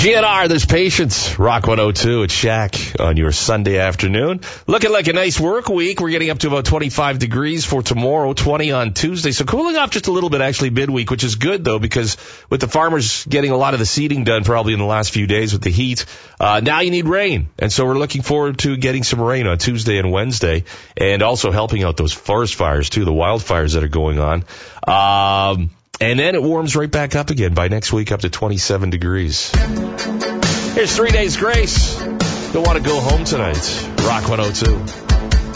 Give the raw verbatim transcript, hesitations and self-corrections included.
G N R, there's Patience. Rock one oh two at Shaq on your Sunday afternoon. Looking like a nice work week. We're getting up to about twenty-five degrees for tomorrow, twenty on Tuesday. So cooling off just a little bit actually midweek, which is good though, because with the farmers getting a lot of the seeding done probably in the last few days with the heat, uh, now you need rain. And so we're looking forward to getting some rain on Tuesday and Wednesday, and also helping out those forest fires too, the wildfires that are going on. Um, And then it warms right back up again by next week, up to twenty-seven degrees. Here's Three Days Grace. Don't want to go home tonight. Rock one oh two.